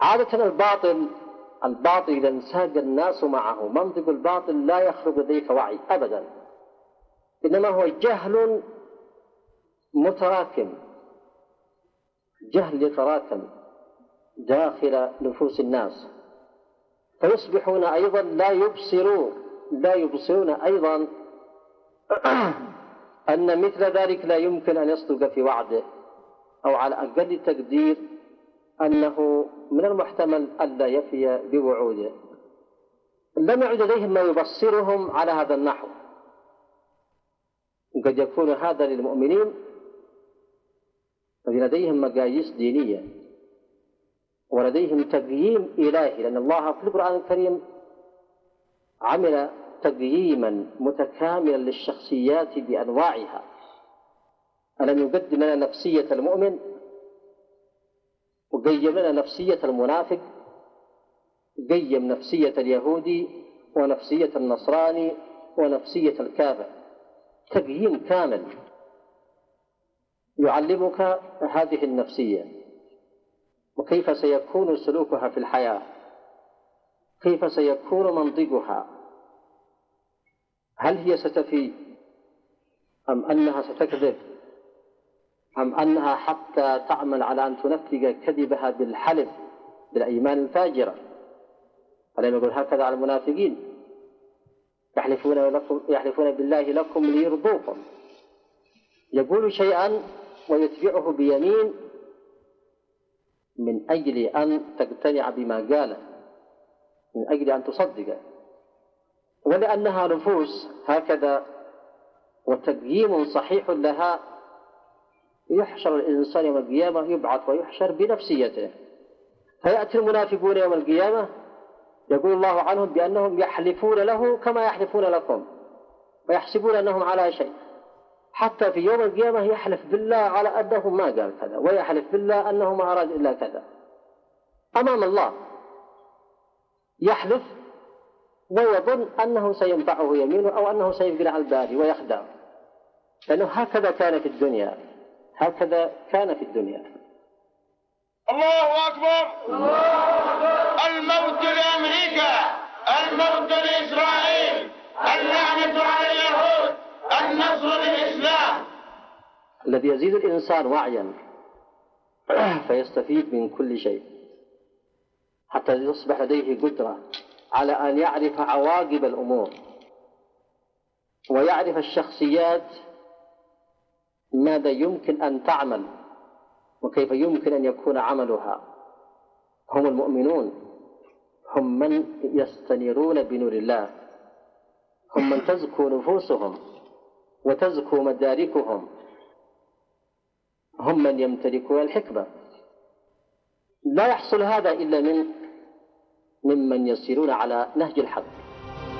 عادة الباطل إذا انساق الناس معه، منطق الباطل لا يخرج لديك وعي أبدا، إنما هو جهل متراكم، جهل يتراكم داخل نفوس الناس، فيصبحون أيضا لا يبصرون أيضا أن مثل ذلك لا يمكن أن يصدق في وعده، أو على أقل تقدير أنه من المحتمل ألا يفي بوعوده. لم يعد لديهم ما يبصرهم على هذا النحو. وقد يكون هذا للمؤمنين الذي لديهم مقاييس دينية ولديهم تقييم إلهي، لأن الله في القرآن الكريم عمل تقييما متكاملا للشخصيات بأنواعها. ألم يقدم لنا نفسية المؤمن، وقيم لنا نفسية المنافق، قيم نفسية اليهودي ونفسية النصراني ونفسية الكافر، تقييم كامل يعلمك هذه النفسية وكيف سيكون سلوكها في الحياة، كيف سيكون منطقها، هل هي ستفي أم أنها ستكذب، أم أنها حتى تعمل على أن تنفذ كذبها بالحلف بالأيمان الفاجرة. ألم يقول هكذا على المنافقين؟ يحلفون بالله لكم ليرضوكم، يقول شيئا ويتبعه بيمين من أجل أن تقتنع بما قاله، من أجل أن تصدقه، ولأنها نفوس هكذا وتقييم صحيح لها، يحشر الإنسان يوم القيامة، يبعث ويحشر بنفسيته. فيأتي المنافقون يوم القيامة يقول الله عنهم بأنهم يحلفون له كما يحلفون لكم ويحسبون أنهم على شيء، حتى في يوم القيامة يحلف بالله على أنه ما قال كذا، ويحلف بالله أنه ما أراد إلا كذا أمام الله، يحلف ويظن أنه سينفعه يمينه أو أنه سيقلع الباري ويخدع، لأنه هكذا كان في الدنيا، هكذا كان في الدنيا. الله أكبر. الموت لأمريكا، الموت لإسرائيل، اللعنة على اليهود، النصر للإسلام. الذي يزيد الإنسان وعيا فيستفيد من كل شيء حتى يصبح لديه قدرة على أن يعرف عواقب الأمور ويعرف الشخصيات ماذا يمكن أن تعمل وكيف يمكن أن يكون عملها. هم المؤمنون، هم من يستنيرون بنور الله، هم من تزكو نفوسهم وتزكو مداركهم، هم من يمتلكون الحكمة. لا يحصل هذا إلا ممن يسيرون على نهج الحق.